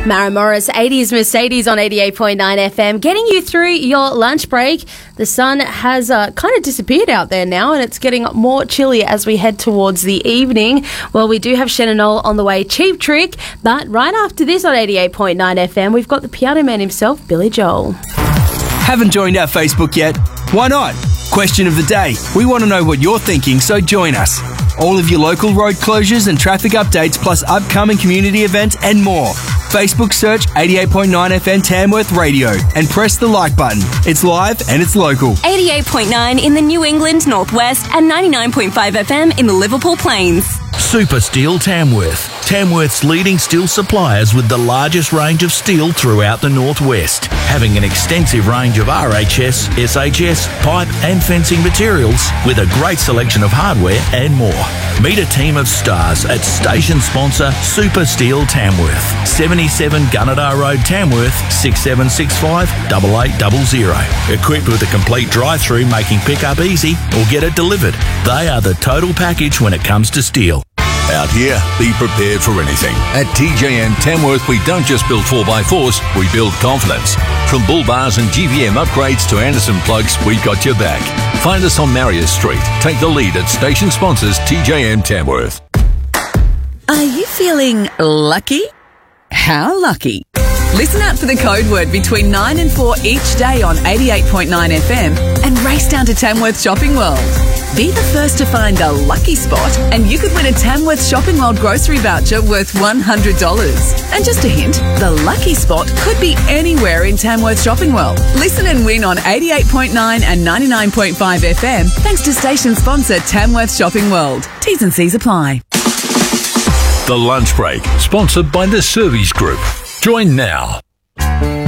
Mara Morris, 80s Mercedes on 88.9 FM, getting you through your lunch break. The sun has kind of disappeared out there now, and it's getting more chilly as we head towards the evening. Well, we do have Shannon Knoll on the way, Cheap Trick, but right after this on 88.9 FM, we've got the piano man himself, Billy Joel. Haven't joined our Facebook yet? Why not? Question of the day. We want to know what you're thinking, so join us. All of your local road closures and traffic updates, plus upcoming community events and more. Facebook search 88.9 FM Tamworth Radio and press the like button. It's live and it's local. 88.9 in the New England Northwest and 99.5 FM in the Liverpool Plains. Super Steel Tamworth. Tamworth's leading steel suppliers with the largest range of steel throughout the Northwest, having an extensive range of RHS, SHS, pipe and fencing materials with a great selection of hardware and more. Meet a team of stars at station sponsor Super Steel Tamworth. 77 Gunnedah Road, Tamworth, 6765 8800. Equipped with a complete drive-through, making pickup easy or get it delivered. They are the total package when it comes to steel. Out here, be prepared for anything. At TJM Tamworth, we don't just build 4x4s, we build confidence. From bull bars and GVM upgrades to Anderson plugs, we've got your back. Find us on Marius Street. Take the lead at station sponsors TJM Tamworth. Are you feeling lucky? How lucky? Listen out for the code word between 9 and 4 each day on 88.9 FM and race down to Tamworth Shopping World. Be the first to find a lucky spot and you could win a Tamworth Shopping World grocery voucher worth $100. And just a hint, the lucky spot could be anywhere in Tamworth Shopping World. Listen and win on 88.9 and 99.5 FM thanks to station sponsor Tamworth Shopping World. T's and C's apply. The Lunch Break, sponsored by the Service Group. Join now.